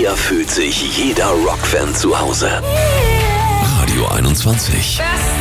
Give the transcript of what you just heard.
Hier fühlt sich jeder Rockfan zu Hause. Radio 21.